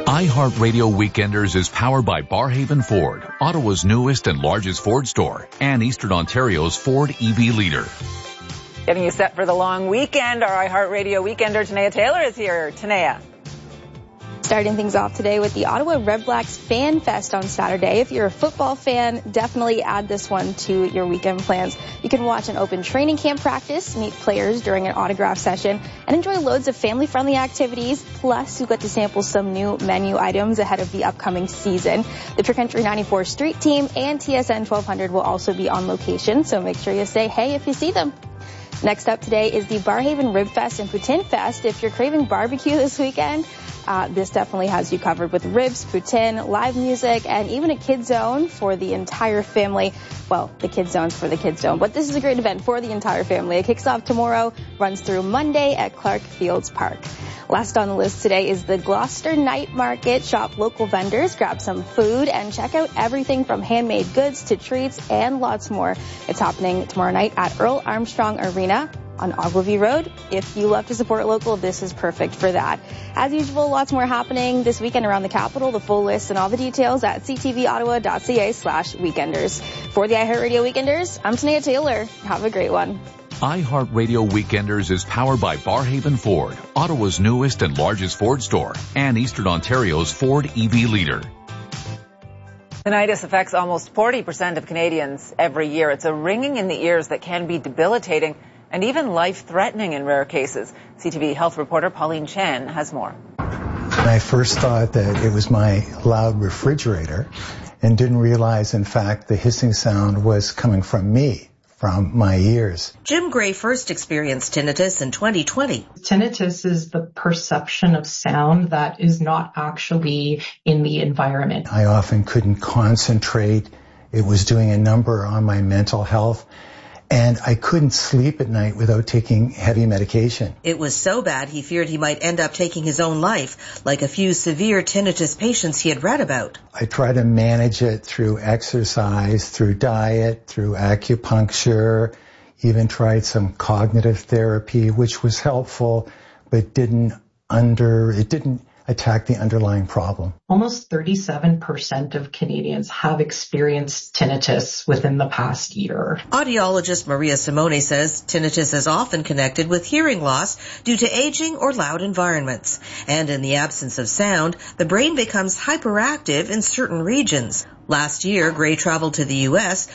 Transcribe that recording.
iHeartRadio Weekenders is powered by Barhaven Ford, Ottawa's newest and largest Ford store, and Eastern Ontario's Ford EV leader. Getting you set for the long weekend, our iHeartRadio Weekender, Tanea Taylor, is here. Tanea. Starting things off today with the Ottawa Redblacks Fan Fest on Saturday. If you're a football fan, definitely add this one to your weekend plans. You can watch an open training camp practice, meet players during an autograph session, and enjoy loads of family-friendly activities. Plus, you get to sample some new menu items ahead of the upcoming season. The Trick Entry 94 Street Team and TSN 1200 will also be on location, so make sure you say hey if you see them. Next up today is the Barhaven Rib Fest and Poutine Fest. If you're craving barbecue this weekend, this definitely has you covered with ribs, poutine, live music, and even a kids zone for the entire family. Well, the kids zone's for the kids zone, but this is a great event for the entire family. It kicks off tomorrow, runs through Monday at Clark Fields Park. Last on the list today is the Gloucester Night Market. Shop local vendors, grab some food, and check out everything from handmade goods to treats and lots more. It's happening tomorrow night at Earl Armstrong Arena on Ogilvie Road. If you love to support local, this is perfect for that. As usual, lots more happening this weekend around the capital. The full list and all the details at ctvottawa.ca/weekenders. For the iHeartRadio Weekenders, I'm Tanea Taylor. Have a great one. iHeartRadio Weekenders is powered by Barhaven Ford, Ottawa's newest and largest Ford store, and Eastern Ontario's Ford EV leader. Tinnitus affects almost 40% of Canadians every year. It's a ringing in the ears that can be debilitating and even life-threatening in rare cases. CTV health reporter Pauline Chen has more. I first thought that it was my loud refrigerator and didn't realize, in fact, the hissing sound was coming from me, from my ears. Jim Gray first experienced tinnitus in 2020. Tinnitus is the perception of sound that is not actually in the environment. I often couldn't concentrate. It was doing a number on my mental health. And I couldn't sleep at night without taking heavy medication. It was so bad he feared he might end up taking his own life, like a few severe tinnitus patients he had read about. I try to manage it through exercise, through diet, through acupuncture, even tried some cognitive therapy, which was helpful, but didn't attack the underlying problem. Almost 37% of Canadians have experienced tinnitus within the past year. Audiologist Maria Simone says tinnitus is often connected with hearing loss due to aging or loud environments. And in the absence of sound, the brain becomes hyperactive in certain regions. Last year, Gray traveled to the U.S.